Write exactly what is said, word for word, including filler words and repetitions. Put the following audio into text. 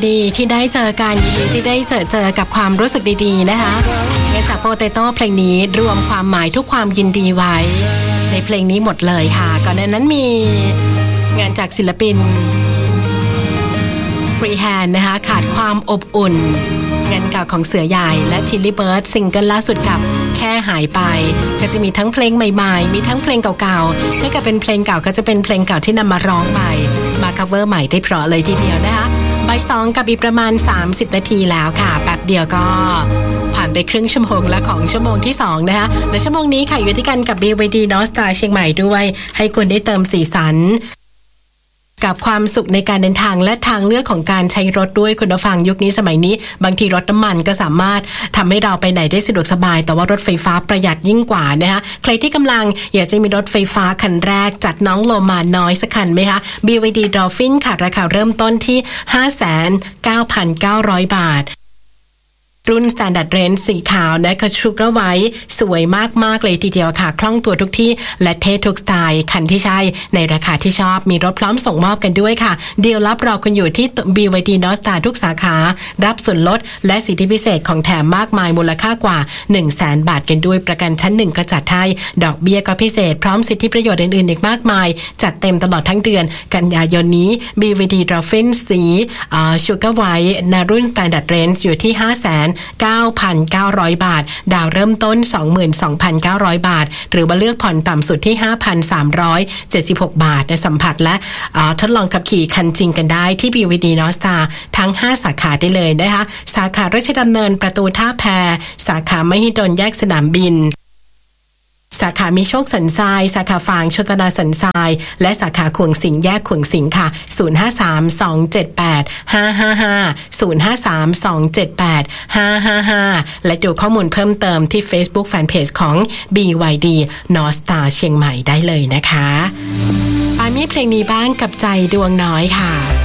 ดีที่ได้เจอกันยินดีที่ได้เจอเจอกับความรู้สึกดีๆนะคะเนื่องจากโปเตโต้เพลงนี้รวมความหมายทุกความยินดีไว้ในเพลงนี้หมดเลยค่ะก่อนหน้านั้นมีงานจากศิลปินฟรีแฮนด์นะคะขาดความอบอุ่นงานเก่าของเสือใหญ่และทิลลี่เบิร์ดซิงเกิลล่าสุดกับแค่หายไปก็จะมีทั้งเพลงใหม่ๆมีทั้งเพลงเก่าๆถ้าเกิดเป็นเพลงเก่าก็จะเป็นเพลงเก่าที่นำมาร้องใหม่มาคัฟเวอร์ใหม่ได้เพราะเลยทีเดียวนะคะบ่ายสองกับอีกประมาณสามสิบนาทีแล้วค่ะแป๊บเดียวก็ผ่านไปครึ่งชั่วโมงและของชั่วโมงที่สองนะคะและชั่วโมงนี้ค่ะอยู่ที่กันกับ บี วาย ดี North Star เชียงใหม่ด้วยให้คุณได้เติมสีสันกับความสุขในการเดินทางและทางเลือกของการใช้รถด้วยคุณผู้ฟังยุคนี้สมัยนี้บางทีรถน้ำมันก็สามารถทำให้เราไปไหนได้สะดวกสบายแต่ว่ารถไฟฟ้าประหยัดยิ่งกว่านะคะใครที่กำลังอยากจะมีรถไฟฟ้าคันแรกจัดน้องโลมาน้อยสักคันไหมคะ บี วาย ดี Dolphin ค่ะราคาเริ่มต้นที่ ห้าแสนเก้าพันเก้าร้อย บาทรุ่น Standard Range สีขาวนะคะชุกระไว้สวยมากๆเลยทีเดียวค่ะคล่องตัวทุกที่และเท่ทุกสไตล์คันที่ใช่ในราคาที่ชอบมีรถพร้อมส่งมอบกันด้วยค่ะเดียวรับรอคุณอยู่ที่ บี วาย ดี North Star ทุกสาขารับส่วนลดและสิทธิพิเศษของแถมมากมายมูลค่ากว่า หนึ่งแสน บาทกันด้วยประกันชั้นหนึ่งก็จัดให้ดอกเบี้ยก็พิเศษพร้อมสิทธิประโยชน์อื่นๆอีกมากมายจัดเต็มตลอดทั้งเดือนกันยายนนี้ บี วาย ดี Dolphin สีอ่า Sugar White ในรุ่น Standard Range อยู่ที่ ห้าแสนเก้าพันเก้าร้อย บาทดาวเริ่มต้น สองหมื่นสองพันเก้าร้อย บาทหรือว่าเลือกผ่อนต่ำสุดที่ ห้าพันสามร้อยเจ็ดสิบหก บาทในสัมผัสและทดลองขับขี่คันจริงกันได้ที่ บี วาย ดี North Star ทั้งห้าสาขาได้เลยนะคะสาขาราชดำเนินประตูท่าแพสาขามหิดลแยกสนามบินสาขามีโชคสันทรายสาขาฝางชลนาสันทรายและสาขาขวงสิงแยกขวงสิงค่ะศูนย์ ห้า สาม สอง เจ็ด แปด ห้า ห้า ห้า ศูนย์ ห้า สาม สอง เจ็ด แปด ห้า ห้า ห้าและดูข้อมูลเพิ่มเติมที่ Facebook Fanpage ของ บี วาย ดี North Star เชียงใหม่ได้เลยนะคะปามีเพลงนี้บ้างกับใจดวงน้อยค่ะ